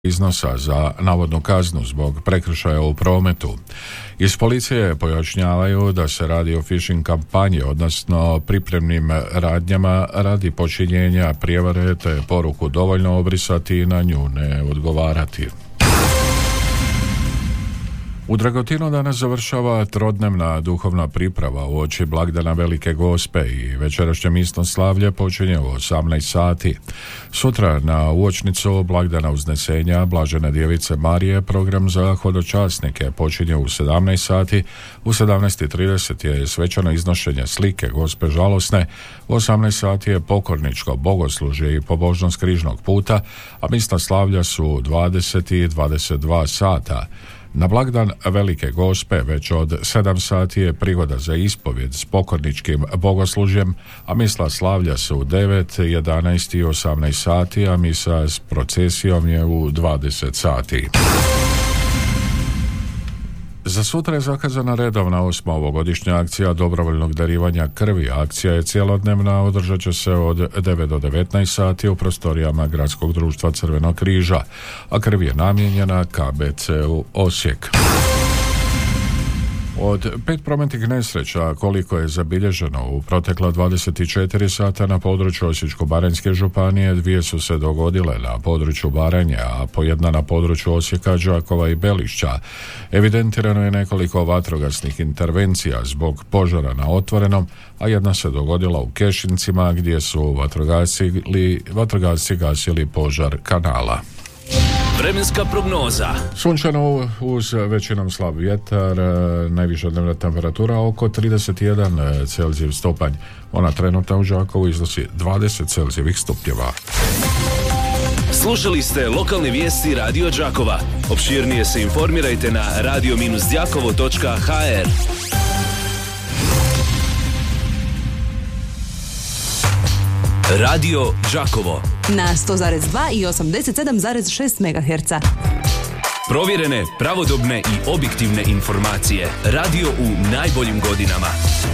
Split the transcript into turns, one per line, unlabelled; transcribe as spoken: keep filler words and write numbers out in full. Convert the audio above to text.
iznosa za navodnu kaznu zbog prekršaja u prometu. Iz policije pojašnjavaju da se radi o phishing kampanji, odnosno pripremnim radnjama radi počinjenja prijevare, te poruku dovoljno obrisati i na nju ne odgovarati. U Dragotinu danas završava trodnevna duhovna priprava uoči blagdana Velike Gospe i večerašnje misno slavlje počinje u osamnaest sati. Sutra na uočnicu blagdana Uznesenja Blažene Djevice Marije program za hodočasnike počinje u sedamnaest sati. U sedamnaest i trideset je svečano iznošenje slike Gospe žalosne, u osamnaest sati je pokorničko bogoslužje i pobožnost križnog puta, a misna slavlja su dvadeset i dvadeset dva sata. Na blagdan Velike Gospe već od sedam sati je prigoda za ispovjed s pokorničkim bogoslužjem, a misla slavlja su u devet, jedanaest i osamnaest sati, a misa s procesijom je u dvadeset sati. Za sutra je zakazana redovna osma ovogodišnja akcija dobrovoljnog darivanja krvi. Akcija je cjelodnevna, održat će se od devet do devetnaest sati u prostorijama Gradskog društva Crvenog križa, a krv je namijenjena K B C-u Osijek. Od pet prometnih nesreća koliko je zabilježeno u protekla dvadeset četiri sata na području Osječko-baranjske županije, dvije su se dogodile na području Baranje, a po jedna na području Osijeka, Đakova i Belišća. Evidentirano je nekoliko vatrogasnih intervencija zbog požara na otvorenom, a jedna se dogodila u Kešincima gdje su vatrogasci, vatrogasci gasili požar kanala.
Vremenska prognoza.
Sunčano uz većinom slab vjetar, najviša dnevna temperatura oko trideset jedan Celzijev stupanj. Ona trenutno u Đakovu iznosi dvadeset Celzijevih stupnjeva.
Slušali ste lokalne vijesti Radio Đakova. Opširnije se informirajte na radio dash đakovo točka ha er. Radio Đakovo
na sto zarez dva i osamdeset sedam zarez šest megaherca.
Provjerene, pravodobne i objektivne informacije. Radio u najboljim godinama.